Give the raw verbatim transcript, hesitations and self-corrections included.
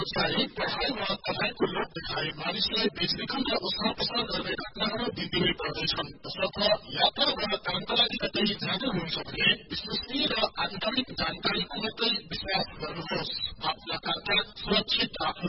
चाहिँ पढाइमा तपाईँको लोभ देखाए मानिसलाई बेचबिखन र उसार पसार गर्ने घटनाहरू दिनदिनै बढ्दैछन्। तसर्थ यात्रा वा कामका लागि कतै जानु हुन्छ भने विश्वसनीय र आधिकारिक जानकारी अवश्य विश्वास गर्नुहोस्। आफ्ना कागजात सुरक्षित राख्नु